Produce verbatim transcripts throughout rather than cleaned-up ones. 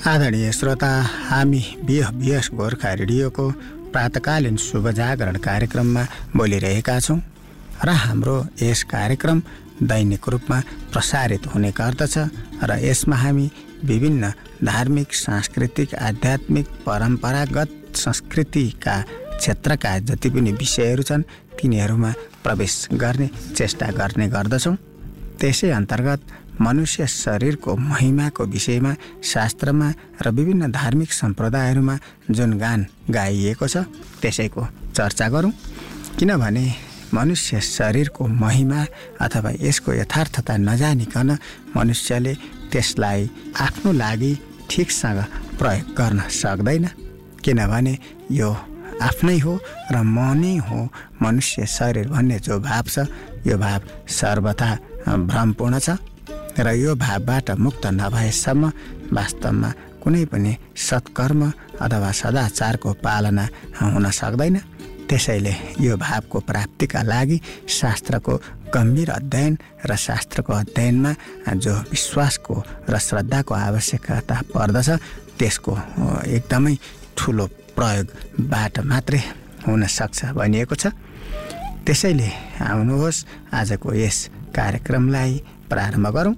आदरणीय श्रोता, हामी बिह बिएस गोर्खा रेडियोको प्रातकालीन शुभ जागरण कार्यक्रममा बोलिरहेका छौँ र हाम्रो यस कार्यक्रम दैनिक रूपमा प्रसारित हुने गर्दछ र यसमा हामी विभिन्न धार्मिक, सांस्कृतिक, आध्यात्मिक, परम्परागत संस्कृतिका क्षेत्रका जति पनि विषयहरू छन् तिनीहरूमा प्रवेश गर्ने चेष्टा गर्ने गर्दछौँ। त्यसै अन्तर्गत मनुष्य शरीरको महिमाको विषयमा शास्त्रमा र विभिन्न धार्मिक सम्प्रदायहरूमा जुन गान गाइएको छ त्यसैको चर्चा गरौँ। किनभने मनुष्य शरीरको महिमा अथवा यसको यथार्थता नजानिकन मनुष्यले त्यसलाई आफ्नो लागि ठिकसँग प्रयोग गर्न सक्दैन। किनभने यो आफ्नै हो र म नै हो। मनुष्य शरीर भन्ने जो भाव छ यो भाव सर्वथा भ्रमपूर्ण छ र यो भावबाट मुक्त नभएसम्म वास्तवमा कुनै पनि सत्कर्म अथवा सदाचारको पालना हुन सक्दैन। त्यसैले यो भावको प्राप्तिका लागि शास्त्रको गम्भीर अध्ययन र शास्त्रको अध्ययनमा जो विश्वासको र श्रद्धाको आवश्यकता पर्दछ त्यसको एकदमै ठुलो प्रयोगबाट मात्रै हुन सक्छ भनिएको छ। त्यसैले आउनुहोस् आजको यस कार्यक्रमलाई प्रारम्भ गरौँ।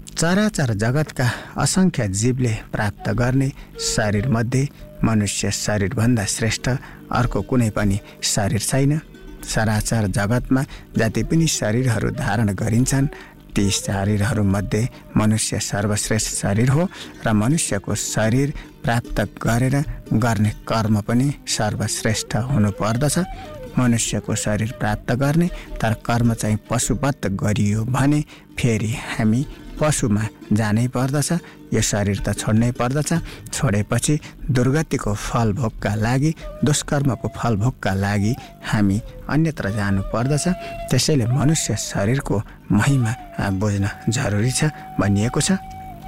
चराचर जगतका असङ्ख्य जीवले प्राप्त गर्ने शरीरमध्ये मनुष्य शरीरभन्दा श्रेष्ठ अर्को कुनै पनि शरीर छैन। चराचर जगतमा जति पनि शरीरहरू धारण गरिन्छन् ती शरीरहरूमध्ये मनुष्य सर्वश्रेष्ठ शरीर हो र मनुष्यको शरीर प्राप्त गरेर गर्ने कर्म पनि सर्वश्रेष्ठ हुनुपर्दछ। मनुष्यको शरीर प्राप्त गर्ने तर कर्म चाहिँ पशुवत गरियो भने फेरि हामी पशुमा जानै पर्दछ। यो शरीर त छोड्नै पर्दछ। छोडेपछि दुर्गतिको फल भोगका लागि, दुष्कर्मको फल भोगका लागि हामी अन्यत्र जानु पर्दछ। त्यसैले मनुष्य शरीरको महिमा बुझ्न जरुरी छ भनिएको छ।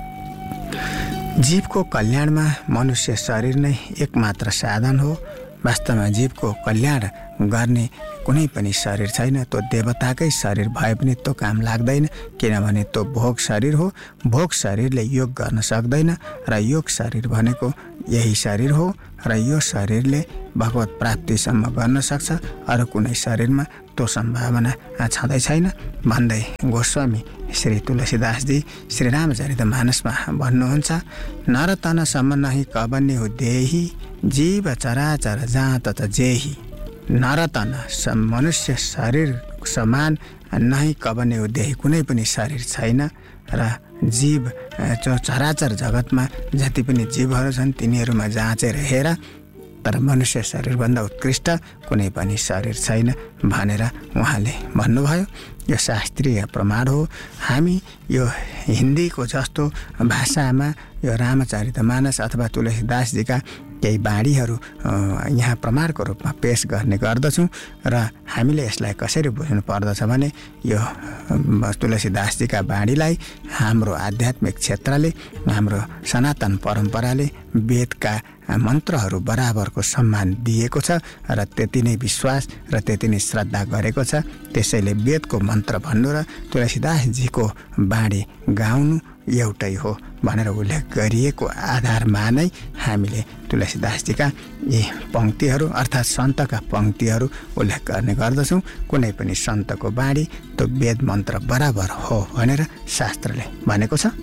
जीवको कल्याणमा मनुष्य शरीर नै एकमात्र साधन हो। वास्तवमा जीवको कल्याण गर्ने कुनै पनि शरीर छैन। त्यो देवताकै शरीर भए पनि त्यो काम लाग्दैन। किनभने त्यो भोग शरीर हो। भोग शरीरले योग गर्न सक्दैन र योग शरीर भनेको यही शरीर हो र यो शरीरले भगवत प्राप्तिसम्म गर्न सक्छ। अरू कुनै शरीरमा त्यो सम्भावना छँदै छैन भन्दै गोस्वामी श्री तुलसीदासजी श्री रामचरितमानसमा भन्नुहुन्छ, नरतनसम्म नही कबन्य हो देही, जीव चराचर जात त जेही। नरतन मनुष्य शरीर समान नही कबन्य हो देही, कुनै पनि शरीर छैन र जीव चराचर जगतमा जति पनि जीवहरू छन् तिनीहरूमा जाँचेर हेर तर मनुष्य शरीरभन्दा उत्कृष्ट कुनै पनि शरीर छैन भनेर उहाँले भन्नुभयो। यो शास्त्रीय प्रमाण हो। हामी यो हिन्दीको जस्तो भाषामा यो रामचरितमानस अथवा तुलसीदासजीका केही बाणीहरू यहाँ प्रमाणको रूपमा पेश गर्ने गर्दछौँ र हामीले यसलाई कसरी बुझ्नु पर्दछ भने यो तुलसीदासजीका बाणीलाई हाम्रो आध्यात्मिक क्षेत्रले, हाम्रो सनातन परम्पराले वेदका मन्त्रहरू बराबरको सम्मान दिएको छ र त्यति नै विश्वास र त्यति नै श्रद्धा गरेको छ। त्यसैले वेदको मन्त्र भन्नु र तुलसीदासजीको बाणी गाउनु एउटै हो भनेर उल्लेख गरिएको आधारमा नै हामीले तुलसीदासजीका यी पङ्क्तिहरू अर्थात् सन्तका पङ्क्तिहरू उल्लेख गर्ने गर्दछौँ। कुनै पनि सन्तको बाणी त्यो वेद मन्त्र बराबर हो भनेर शास्त्रले भनेको छ।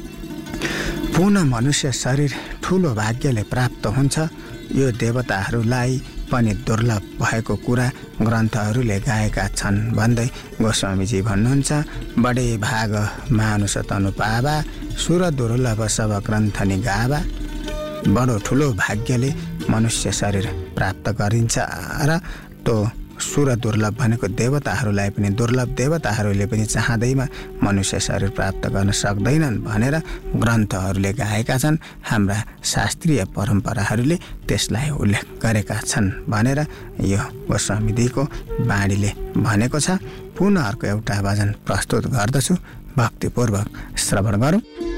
पुनः मनुष्य शरीर ठुलो भाग्यले प्राप्त हुन्छ। यो देवताहरूलाई पनि दुर्लभ भएको कुरा ग्रन्थहरूले गाएका छन् भन्दै गोस्वामीजी भन्नुहुन्छ, बडे भाग मानुष तनु पावा, सुर दुर्लभ सब ग्रन्थ नि गावा। बडो ठुलो भाग्यले मनुष्य शरीर प्राप्त गरिन्छ र त्यो सुर दुर्लभ भनेको देवताहरूलाई पनि दुर्लभ, देवताहरूले पनि चाहँदैमा मनुष्य शरीर प्राप्त गर्न सक्दैनन् भनेर ग्रन्थहरूले गाएका छन्। हाम्रा शास्त्रीय परम्पराहरूले त्यसलाई उल्लेख गरेका छन् भनेर यो गोस्वामीजीको बाणीले भनेको छ। पुनः अर्को एउटा भजन प्रस्तुत गर्दछु, भक्तिपूर्वक श्रवण गरौँ।